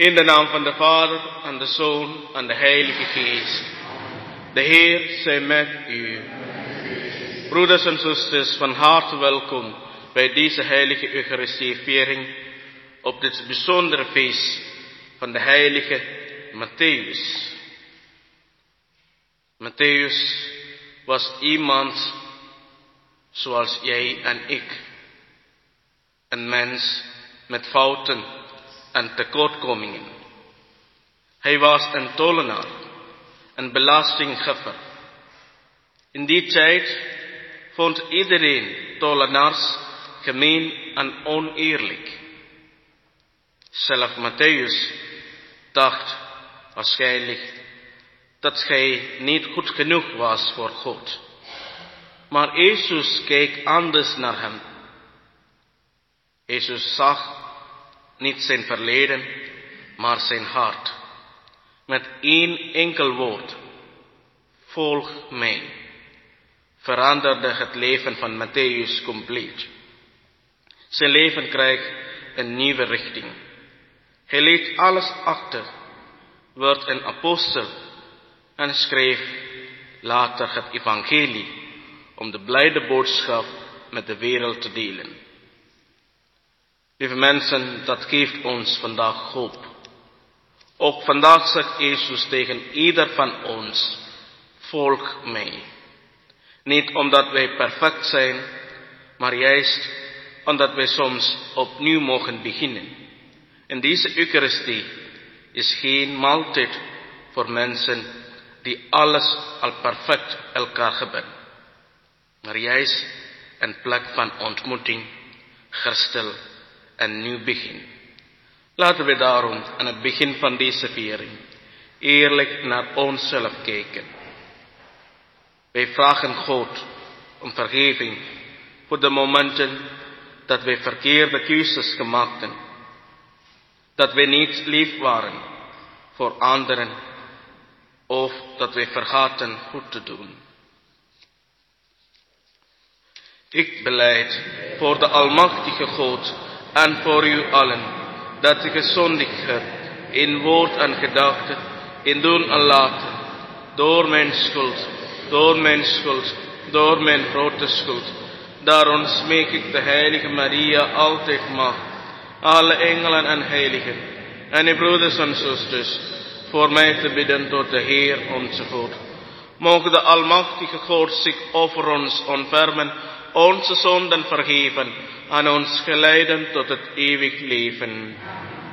In de naam van de Vader, en de Zoon, en de Heilige Geest. De Heer zij met u. Broeders en zusters, van harte welkom bij deze heilige Eucharistieviering op dit bijzondere feest van de heilige Matthäus. Matthäus was iemand zoals jij en ik. Een mens met fouten en tekortkomingen. Hij was een tollenaar, een belastinggever. In die tijd vond iedereen tollenaars gemeen en oneerlijk. Zelf Matthäus dacht waarschijnlijk dat hij niet goed genoeg was voor God. Maar Jezus keek anders naar hem. Jezus zag niet zijn verleden, maar zijn hart. Met één enkel woord, volg mij, veranderde het leven van Matthäus compleet. Zijn leven kreeg een nieuwe richting. Hij liet alles achter, werd een apostel en schreef later het evangelie om de blijde boodschap met de wereld te delen. Lieve mensen, dat geeft ons vandaag hoop. Ook vandaag zegt Jezus tegen ieder van ons, volg mij. Niet omdat wij perfect zijn, maar juist omdat wij soms opnieuw mogen beginnen. En deze Eucharistie is geen maaltijd voor mensen die alles al perfect elkaar hebben. Maar juist een plek van ontmoeting, herstel en nieuw begin. Laten we daarom aan het begin van deze viering eerlijk naar onszelf kijken. Wij vragen God om vergeving voor de momenten dat wij verkeerde keuzes gemaakt hebben. Dat wij niet lief waren voor anderen of dat wij vergaten goed te doen. Ik belijd voor de Almachtige God en voor u allen, dat ik gezondigd heb in woord en gedachte, in doen en laten, door mijn schuld, door mijn grote schuld. Daarom smeek ik de heilige Maria altijd mag, alle engelen en heiligen, en uw broeders en zusters, voor mij te bidden tot de Heer onze God. Mogen de Almachtige God zich over ons ontfermen, onze zonden vergeven en ons geleiden tot het eeuwig leven.